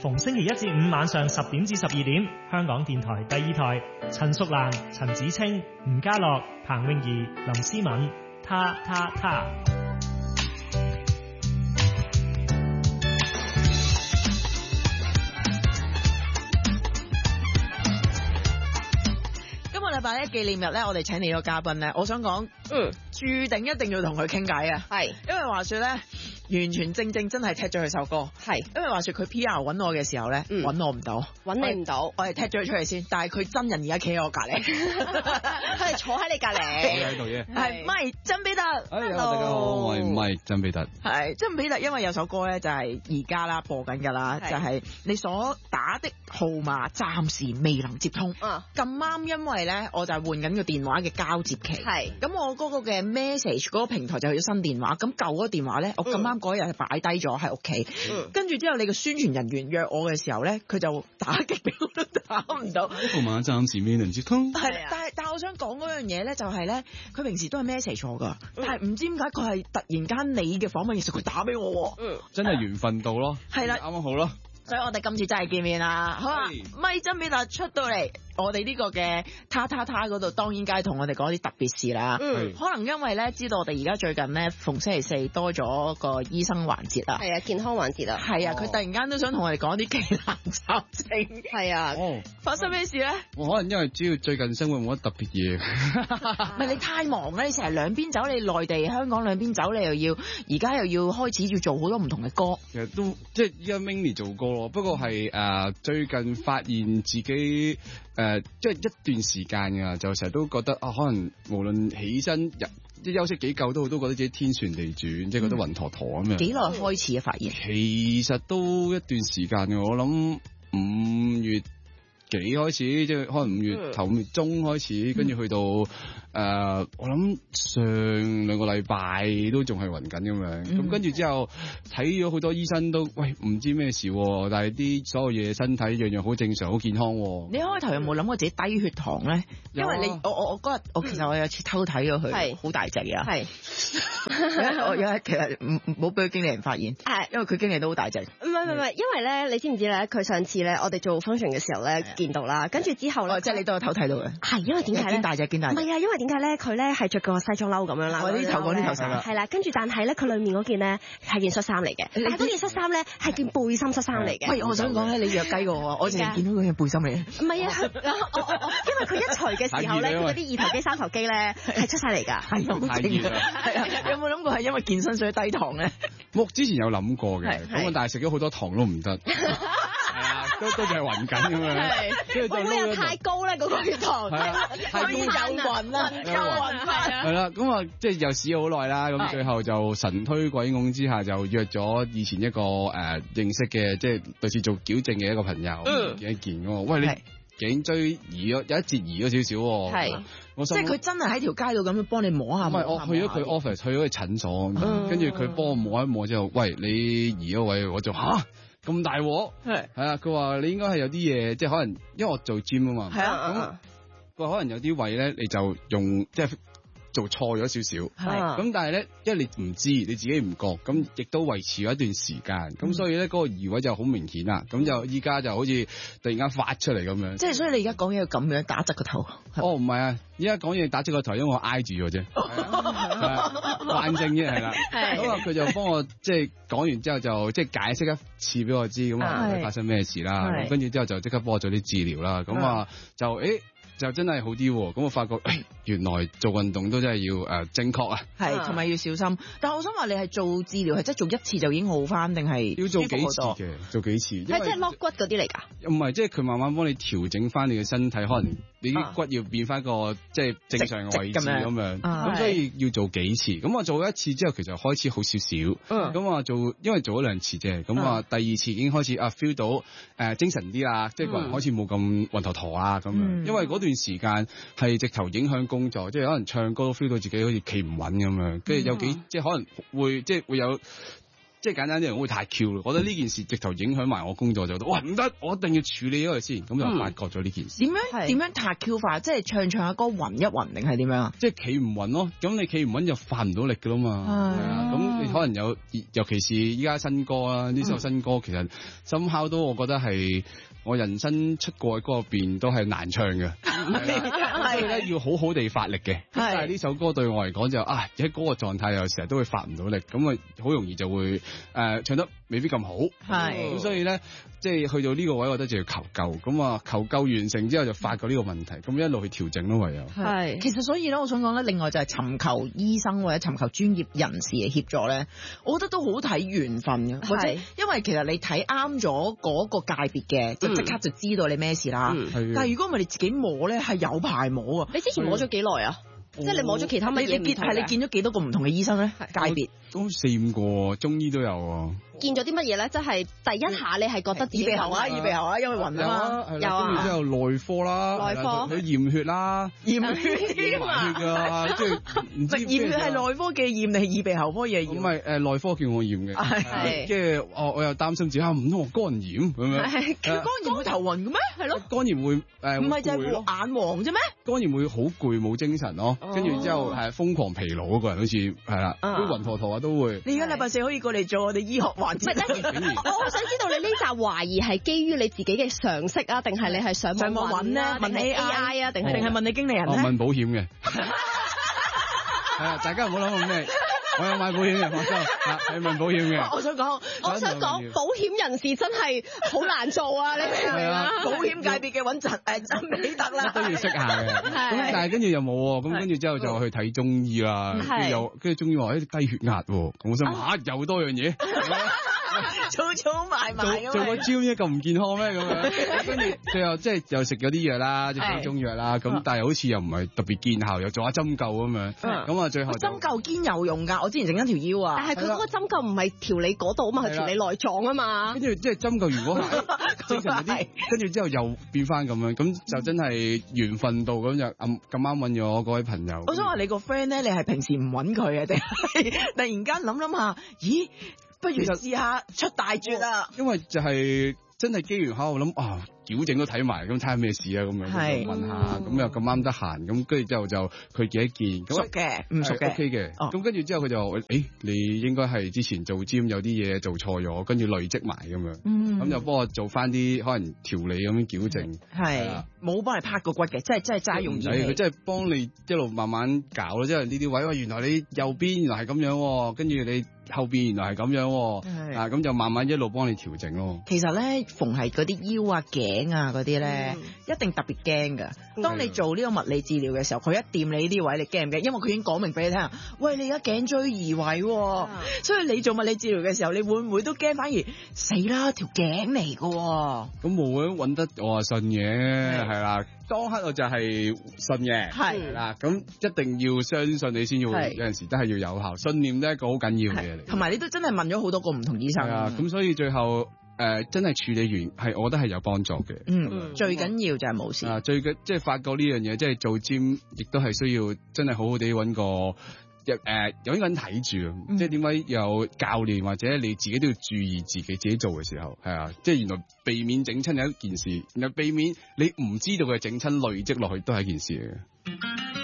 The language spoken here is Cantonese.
逢星期一至五晚上10點至12點，香港電台第2台，陳淑蘭、陳子清、吳家樂、彭詠儀、林思敏，他。 今個禮拜咧紀念日咧，我哋請嚟個嘉賓咧，我想講，注定一定要同佢傾偈啊！係，因為話說咧。完全正真係踢咗佢首歌，係因為話說佢 PR 揾我嘅時候咧，揾我唔到，揾你唔到，我係踢咗佢出嚟先。但係佢真人而家企喺我隔離，佢係坐喺你隔離， 坐喺度嘅， 係咪曾比特？ 大家好，我係唔係曾比特？ 係曾比特，因為有首歌咧就係而家啦播緊㗎啦，就係你所打的號碼暫時未能接通。咁啱，因為咧我就係換緊個電話嘅交接期，係咁我嗰個嘅 message 嗰個平台就去咗新電話，咁舊嗰個電話咧我咁啱。嗰日係擺低咗喺屋企，跟住之後你個宣傳人員約我嘅時候咧，佢就打極俾我都打唔到。號碼暫時未能接通。 係，但係我想講嗰樣嘢咧，就係咧，佢平時都係 message 我噶，但係唔知點解佢係突然間你嘅訪問嘅時候佢打俾我。 真係緣分到咯。係啦，啱啱好咯。 所以我哋今次真係見面啦，好啊！咪曾比特出到嚟，我哋呢個嘅他嗰度，當然梗係同我哋講啲特別事啦。可能因為咧，知道我哋而家最近咧，逢星期四多咗個醫生環節啦。係啊，健康環節啊。係啊，佢突然間都想同我哋講啲奇難雜症。係啊。發生咩事咧？ 我可能因為主要最近生活冇乜特別嘢。 唔係你太忙啦，你成日兩邊走，你內地香港兩邊走，你又要而家又要開始要做好多唔同嘅歌。 其實都即係依家 mainly 做歌。不過係最近發現自己即係一段時間㗎，就成日都覺得可能無論起身即休息幾夠都覺得自己天旋地轉，即係覺得暈陀陀咁樣。幾耐開始發現？其實都一段時間嘅，我諗5月幾開始，即係可能5月頭5月中開始，跟住去到我諗上2個禮拜都仲係暈緊咁樣，咁跟住之後睇咗好多醫生都唔知咩事，但係啲所有嘢身體樣樣好正常好健康。你開頭有冇諗過自己低血糖咧？因為你我嗰日其實我有次偷睇咗佢，好大隻啊！係我有其實唔好俾佢經理人發現，因為佢經理都好大隻。 唔係，因為咧你知唔知咧？佢上次咧我哋做 function 嘅時候咧見到啦，跟住之後咧即係你都有偷睇到嘅。係因為點解咧？見大隻。唔係啊，因為點解咧？佢咧係着個西裝褸咁樣啦。我呢頭講呢頭衫。係啦，跟住但係咧，佢裡面嗰件咧係件恤衫嚟嘅。但係嗰件恤衫咧係件背心恤衫嚟嘅。 喂，我想講咧，你弱雞過我淨係見到嗰件背心嚟嘅。 唔係啊，因為佢一除嘅時候咧，嗰啲二頭肌、三頭肌咧係出晒嚟㗎。 係啊，有冇諗過係因為健身所以低糖咧？ 我之前有諗過嘅，咁但係食咗好多糖都唔得。係啊，都仲係暈緊咁樣。 會唔會有太高咧？嗰個血糖太高有暈啦， 係啦，咁啊，即係又試咗好耐啦，咁最後就神推鬼拱之下，就約咗以前一個認識嘅，即係類似做矯正嘅一個朋友，見一見喎。喂，你頸椎移咗有一節移咗少少喎。係， 即係佢真係喺條街度咁樣幫你摸下。 唔係，我去咗佢 office，去咗佢診所，跟住佢幫我摸一摸之後，喂，你移咗位，我就吓。咁大鑊係啊！佢話你應該係有啲嘢，即係可能因為我做 gym 啊嘛，係啊，咁佢可能有啲位咧，你就用即係做錯咗少少，係咁，但係咧，因為你唔知，你自己唔覺，咁亦都維持咗一段時間，咁所以咧嗰個移位就好明顯啦，咁就依家就好似突然間發出嚟咁樣。即係所以你而家講嘢要咁樣打側個頭？哦，唔係啊，依家講嘢打側個頭，因為我挨住咗啫，慣性啫，係啦。咁啊，佢就幫我即係講完之後就即係解釋一次俾我知，咁啊發生咩事啦，跟住之後就即刻幫我做啲治療啦，咁啊就就真係好啲喎，咁我發覺原來做運動都真係要正確啊，係同埋要小心。但係我想話你係做治療係即係做一次就已經好翻，定係要做幾次嘅？做幾次？ 係即係剝骨嗰啲嚟㗎？ 唔係，即係佢慢慢幫你調整翻你嘅身體，可能你啲骨要變翻個即係正常嘅位置咁樣。咁所以要做幾次？咁我做咗一次之後，其實開始好少少。咁我因為做咗2次啫，咁啊第2次已經開始feel 到精神啲啦，即係個人開始冇咁暈陀陀啊咁樣。因為嗰段時間係直頭影響工作，即係可能唱歌都 feel 到自己好似企唔穩咁樣，跟住有幾即係可能會即係會有即係簡單啲人會太 Q 咯。我覺得呢件事直頭影響埋我工作就得，哇唔得，我一定要處理咗佢先，咁就發覺咗呢件事。 點樣太 Q 法？即係唱下歌暈一暈定係點樣啊？ 即係企唔穩咯，咁你企唔穩就發唔到力噶啦嘛。係啊，咁你可能尤其是依家新歌啦，呢首新歌其實深刻都我覺得係我人生出過嘅歌入邊都係難唱嘅，所以咧要好好地發力嘅。但係呢首歌對我嚟講就喺嗰個狀態又成日都會發唔到力，咁啊好容易就會唱得未必咁好。咁所以咧即係去到呢個位，我覺得就要求救。咁啊求救完成之後就發覺呢個問題，咁一路去調整咯，唯有。 其實所以咧，我想講咧，另外就係尋求醫生或者尋求專業人士嘅協助咧，我覺得都好睇緣分嘅，或者因為其實你睇啱咗嗰個界別嘅，即刻就知道你咩事啦。但係如果唔係你自己摸咧，係有排摸啊！ 你之前摸咗幾耐啊？即係你摸咗其他乜嘢？ 你見咗幾多個唔同嘅醫生咧？界別都4-5個，中醫都有喎。 見咗啲乜嘢咧？即係第一下你係覺得耳鼻喉啊，因為暈啊嘛。 有啊。跟住之後內科啦， 內科佢驗血啦， 驗血添啊，即係唔知驗血係內科嘅驗定係耳鼻喉科嘅驗？ 咁咪內科叫我驗嘅，即係我又擔心自己唔通我肝炎咁樣。 肝炎會頭暈嘅咩？係咯。 肝炎會唔係就係眼黃啫咩？ 肝炎會好攰冇精神咯，跟住之後係瘋狂疲勞嗰個人，好似係啦，都暈陀陀啊都會。 你而家禮拜4可以過嚟做我哋醫學環節。 我想知道你呢集懷疑係基於你自己嘅常識啊，定係你係上網揾咧？問 AI 啊，定係問你經理人咧？ 問保險嘅。係啊，大家唔好諗咁咩。我有買保險嘅，放心。係問保險嘅。 我想講，保險人士真係好難做啊！你明唔明啊？ 保險界別嘅揾真美德啦， 都要識下嘅。咁但係跟住又冇喎，咁跟住之後就去睇中醫啦。跟住中醫話低血壓喎，咁我心諗又多樣嘢。 儲埋做個 gym 啫，咁唔健康咩咁樣？跟住最後即係又食咗啲藥啦，即係中藥啦。咁但係好似又唔係特別見效，又做下針灸咁樣。咁啊最後針灸堅有用㗎，我之前整緊條腰啊。 但係佢嗰個針灸唔係調你嗰度啊嘛，係調你內臟啊嘛。 跟住即係針灸如果係精神啲，跟住之後又變翻咁樣，咁就真係緣分到咁就咁啱揾咗嗰位朋友。 我想話你個 friend 咧，你係平時唔揾佢啊，定係突然間諗下，咦？不如試下出大絕啊！ 因為就係真係機緣巧合諗矯正都睇埋，咁睇下咩事啊咁樣，就問下，咁又咁啱得閒，咁跟住之後就佢見一見， 熟嘅唔熟嘅 OK 嘅，咁跟住之後佢就你應該係之前做 gym 有啲嘢做錯咗，跟住累積埋咁樣，咁就幫我做翻啲可能調理咁樣矯正， 係冇幫你拍個骨嘅，即係齋用儀器， 佢真係幫你一路慢慢搞咯，即係呢啲位，原來你右邊原來係咁樣，跟住你後邊原來係咁樣，咁就慢慢一路幫你調整咯。 其實咧，逢係嗰啲腰啊頸啊嗰啲咧，一定特別驚噶。當你做呢個物理治療嘅時候，佢一掂你呢啲位，你驚唔驚？因為佢已經講明俾你聽，喂，你而家頸椎移位，所以你做物理治療嘅時候，你會唔會都驚？反而死啦，條頸嚟噶。 咁冇嘅，揾得我信嘅，係啦。當刻我就係信嘅，係啦。咁一定要相信你先要，有陣時都係要有效。信念都係一個好緊要嘅嘢嚟。同埋你都真係問咗好多個唔同醫生。 係啊，咁所以最後。真係處理完我覺得係有幫助嘅。 最緊要就係冇事。 即係發覺呢樣嘢，即係做 gym 亦都係需要真係好好地揾個有一個人睇住。即係點解有教練或者你自己都要注意自己做嘅時候，係啊，即係原來避免整親係一件事，然後避免你唔知道嘅整親累積落去都係一件事嚟嘅。